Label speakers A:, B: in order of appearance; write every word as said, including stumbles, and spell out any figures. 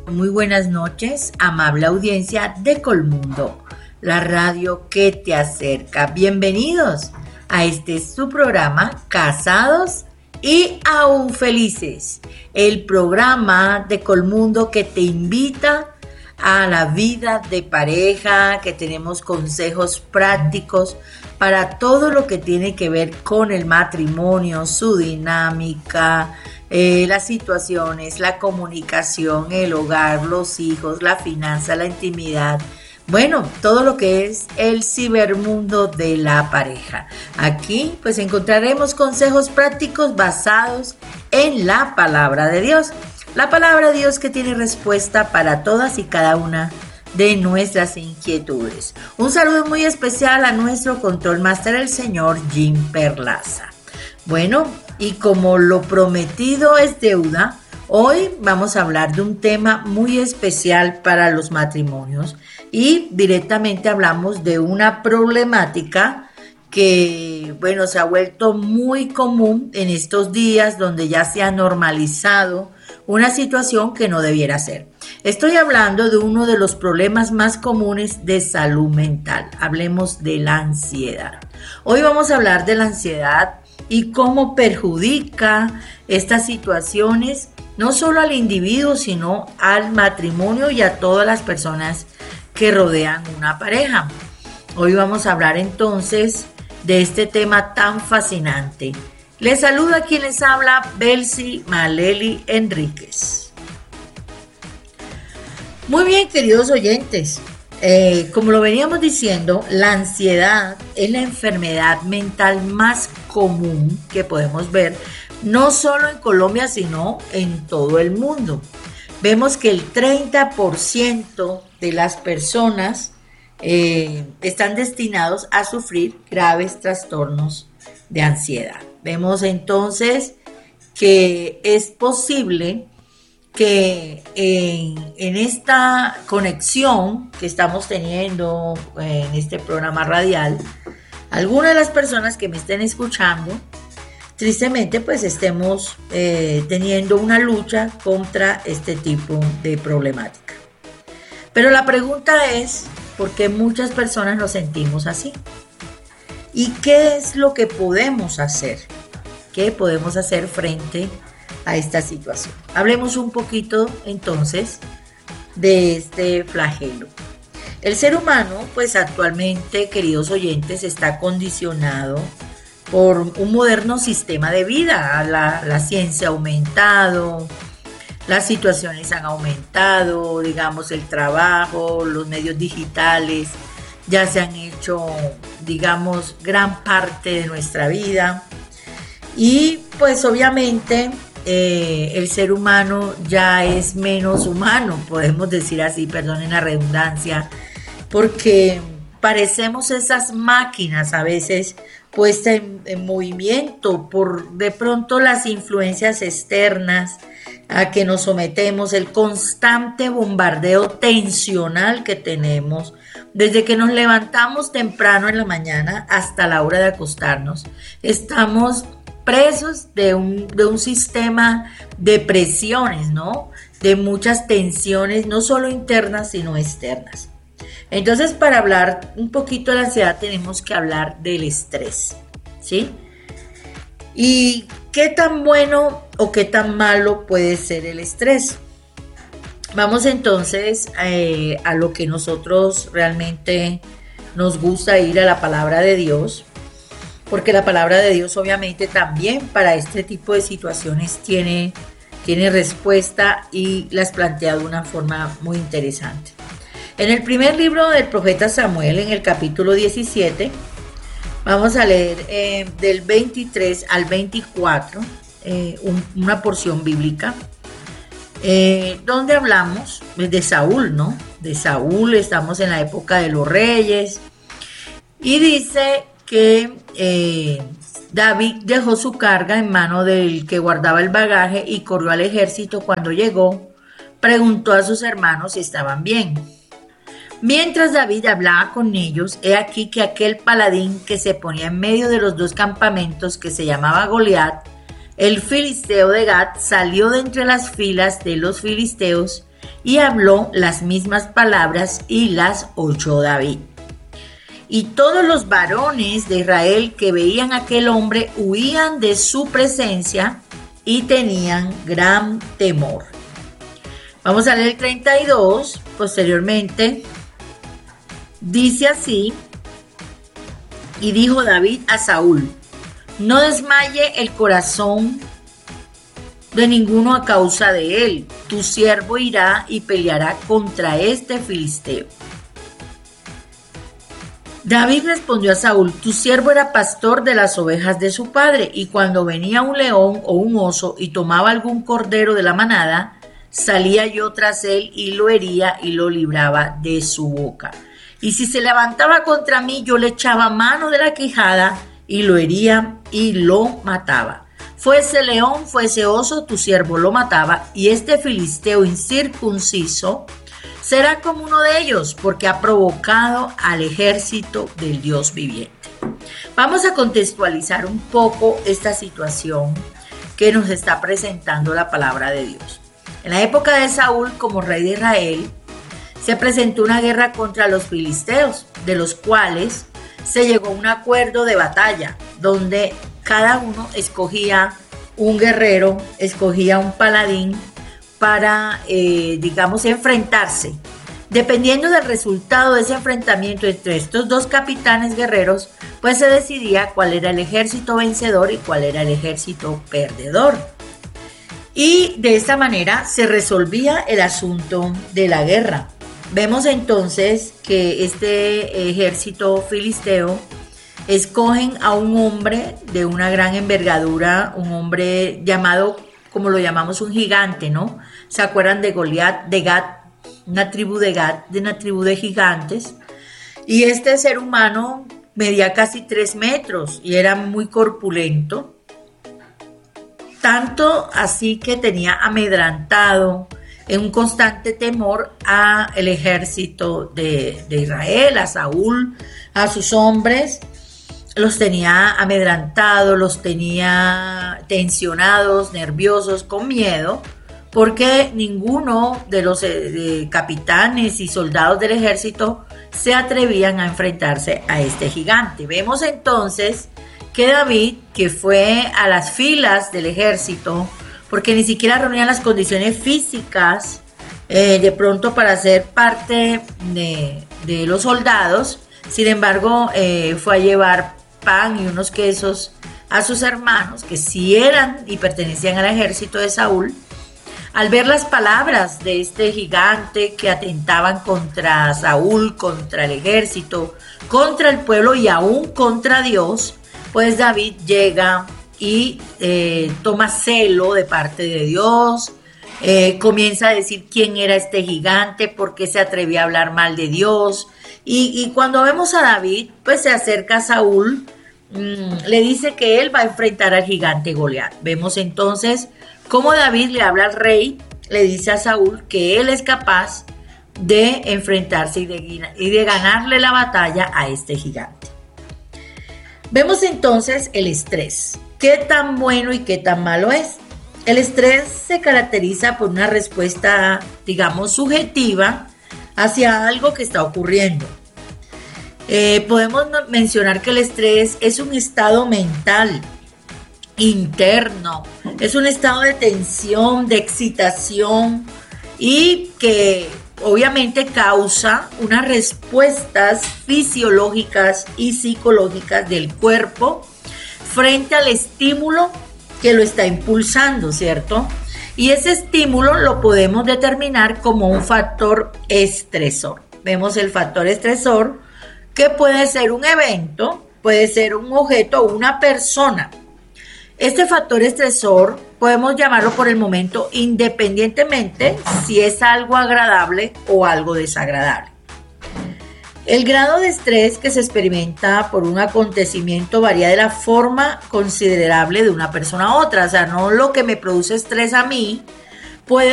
A: Muy buenas noches, amable audiencia de Colmundo, la radio que te acerca. Bienvenidos a este su programa Casados y Aún Felices, el programa de Colmundo que te invita a la vida de pareja, que tenemos consejos prácticos para todo lo que tiene que ver con el matrimonio, su dinámica, eh, las situaciones, la comunicación, el hogar, los hijos, la finanza, la intimidad. Bueno, todo lo que es el cibermundo de la pareja. Aquí pues encontraremos consejos prácticos basados en la palabra de Dios. La palabra de Dios que tiene respuesta para todas y cada una de nuestras inquietudes. Un saludo muy especial a nuestro control master, el señor Jim Perlaza. Bueno, y como lo prometido es deuda, hoy vamos a hablar de un tema muy especial para los matrimonios y directamente hablamos de una problemática que, bueno, se ha vuelto muy común en estos días donde ya se ha normalizado una situación que no debiera ser. Estoy hablando de uno de los problemas más comunes de salud mental. Hablemos de la ansiedad. Hoy vamos a hablar de la ansiedad y cómo perjudica estas situaciones no solo al individuo, sino al matrimonio y a todas las personas que rodean una pareja. Hoy vamos a hablar entonces de este tema tan fascinante. Les saluda quien les habla, Belsi Maleli Enríquez. Muy bien, queridos oyentes, eh, como lo veníamos diciendo, la ansiedad es la enfermedad mental más común que podemos ver, no solo en Colombia, sino en todo el mundo. Vemos que el treinta por ciento de las personas eh, están destinados a sufrir graves trastornos de ansiedad. Vemos entonces que es posible que en, en esta conexión que estamos teniendo en este programa radial, algunas de las personas que me estén escuchando, tristemente pues estemos eh, teniendo una lucha contra este tipo de problemática. Pero la pregunta es, ¿por qué muchas personas nos sentimos así? ¿Y qué es lo que podemos hacer? ¿Qué podemos hacer frente a esta situación? Hablemos un poquito entonces de este flagelo. El ser humano, pues actualmente, queridos oyentes, está condicionado por un moderno sistema de vida. La, la ciencia ha aumentado, las situaciones han aumentado, digamos, el trabajo, los medios digitales ya se han hecho, digamos, gran parte de nuestra vida. Y pues obviamente eh, el ser humano ya es menos humano, podemos decir así, perdonen la redundancia, porque parecemos esas máquinas a veces puestas en, en movimiento por de pronto las influencias externas a que nos sometemos, el constante bombardeo tensional que tenemos desde que nos levantamos temprano en la mañana hasta la hora de acostarnos. Estamos presos de un, de un sistema de presiones, ¿no? De muchas tensiones, no solo internas, sino externas. Entonces, para hablar un poquito de la ansiedad, tenemos que hablar del estrés, ¿sí? ¿Y qué tan bueno o qué tan malo puede ser el estrés? Vamos entonces eh, a lo que nosotros realmente nos gusta ir a la palabra de Dios, porque la palabra de Dios obviamente también para este tipo de situaciones tiene, tiene respuesta y las plantea de una forma muy interesante. En el primer libro del profeta Samuel, en el capítulo diecisiete, vamos a leer eh, del veintitrés al veinticuatro, eh, un, una porción bíblica, eh, donde hablamos de Saúl, ¿no? De Saúl, estamos en la época de los reyes, y dice que eh, David dejó su carga en mano del que guardaba el bagaje y corrió al ejército. Cuando llegó, preguntó a sus hermanos si estaban bien. Mientras David hablaba con ellos, he aquí que aquel paladín que se ponía en medio de los dos campamentos, que se llamaba Goliat, el filisteo de Gat, salió de entre las filas de los filisteos y habló las mismas palabras y las oyó David. Y todos los varones de Israel que veían a aquel hombre huían de su presencia y tenían gran temor. Vamos a leer el treinta y dos, posteriormente. Dice así: y dijo David a Saúl: no desmaye el corazón de ninguno a causa de él. Tu siervo irá y peleará contra este filisteo. David respondió a Saúl: tu siervo era pastor de las ovejas de su padre, y cuando venía un león o un oso y tomaba algún cordero de la manada, salía yo tras él y lo hería y lo libraba de su boca. Y si se levantaba contra mí, yo le echaba mano de la quijada y lo hería y lo mataba. Fuese león, fuese oso, tu siervo lo mataba, y este filisteo incircunciso será como uno de ellos, porque ha provocado al ejército del Dios viviente. Vamos a contextualizar un poco esta situación que nos está presentando la palabra de Dios. En la época de Saúl, como rey de Israel, se presentó una guerra contra los filisteos, de los cuales se llegó a un acuerdo de batalla, donde cada uno escogía un guerrero, escogía un paladín, para, eh, digamos, enfrentarse. Dependiendo del resultado de ese enfrentamiento entre estos dos capitanes guerreros, pues se decidía cuál era el ejército vencedor y cuál era el ejército perdedor. Y de esta manera se resolvía el asunto de la guerra. Vemos entonces que este ejército filisteo escogen a un hombre de una gran envergadura, un hombre llamado, como lo llamamos, un gigante, ¿no? ¿Se acuerdan de Goliat, de Gat, una tribu de Gat, de una tribu de gigantes? Y este ser humano medía casi tres metros y era muy corpulento, tanto así que tenía amedrantado en un constante temor a el ejército de, de Israel, a Saúl, a sus hombres. Los tenía amedrantados, los tenía tensionados, nerviosos, con miedo, porque ninguno de los eh, de capitanes y soldados del ejército se atrevían a enfrentarse a este gigante. Vemos entonces que David, que fue a las filas del ejército, porque ni siquiera reunían las condiciones físicas eh, de pronto para ser parte de, de los soldados, sin embargo eh, fue a llevar pan y unos quesos a sus hermanos, que sí eran y pertenecían al ejército de Saúl. Al ver las palabras de este gigante que atentaban contra Saúl, contra el ejército, contra el pueblo y aún contra Dios, pues David llega y eh, toma celo de parte de Dios, eh, comienza a decir quién era este gigante, por qué se atrevía a hablar mal de Dios. Y, y cuando vemos a David, pues se acerca a Saúl, mmm, le dice que él va a enfrentar al gigante Goliat. Vemos entonces cómo David le habla al rey, le dice a Saúl que él es capaz de enfrentarse y de, y de ganarle la batalla a este gigante. Vemos entonces el estrés. ¿Qué tan bueno y qué tan malo es? El estrés se caracteriza por una respuesta, digamos, subjetiva hacia algo que está ocurriendo. Eh, podemos mencionar que el estrés es un estado mental interno, es un estado de tensión, de excitación y que obviamente causa unas respuestas fisiológicas y psicológicas del cuerpo frente al estímulo que lo está impulsando, ¿cierto? Y ese estímulo lo podemos determinar como un factor estresor. Vemos el factor estresor, que puede ser un evento, puede ser un objeto o una persona. Este factor estresor podemos llamarlo por el momento independientemente si es algo agradable o algo desagradable. El grado de estrés que se experimenta por un acontecimiento varía de la forma considerable de una persona a otra. O sea, no lo que me produce estrés a mí